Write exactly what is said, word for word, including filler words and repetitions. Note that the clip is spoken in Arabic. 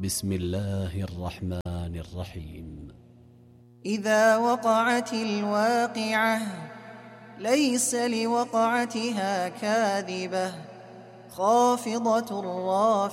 بسم الله الرحمن الرحيم. إذا وقعت الواقعة ليس لوقعتها كاذبة خافضة رافعة